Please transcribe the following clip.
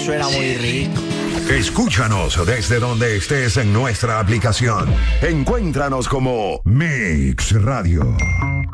suena muy rico. Escúchanos desde donde estés en nuestra aplicación. Encuéntranos como Mix Radio.